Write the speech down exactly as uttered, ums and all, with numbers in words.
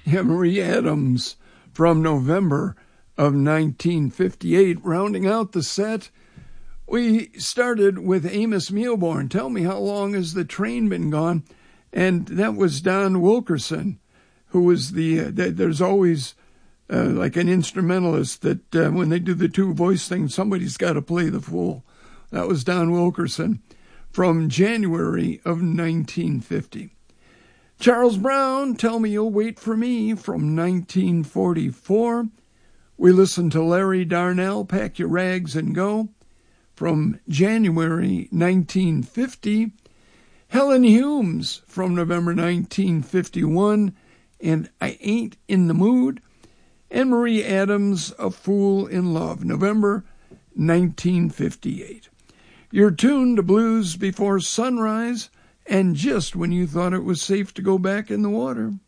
Yeah, Marie Adams from November of nineteen fifty-eight. Rounding out the set, we started with Amos Mealborn. Tell me, how long has the train been gone? And that was Don Wilkerson, who was the, uh, there's always uh, like an instrumentalist that uh, when they do the two voice thing, somebody's got to play the fool. That was Don Wilkerson from January of nineteen fifty. Charles Brown, Tell Me You'll Wait for Me from nineteen forty-four. We listened to Larry Darnell, Pack Your Rags and Go from January nineteen fifty. Helen Humes from November nineteen fifty-one, and I Ain't in the Mood. And Marie Adams, A Fool in Love, November nineteen fifty-eight. You're tuned to Blues Before Sunrise, and just when you thought it was safe to go back in the water.